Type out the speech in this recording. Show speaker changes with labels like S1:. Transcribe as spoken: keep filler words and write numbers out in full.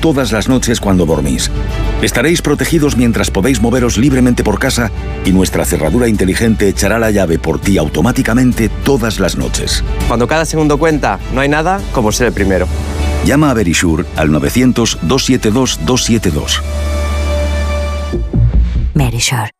S1: todas las noches cuando dormís. Estaréis protegidos mientras podéis moveros libremente por casa y nuestra cerradura inteligente echará la llave por ti automáticamente todas las noches.
S2: Cuando cada segundo cuenta, no hay nada como ser el primero.
S1: Llama a Verisure al novecientos, doscientos setenta y dos, doscientos setenta y dos.
S3: Verisure.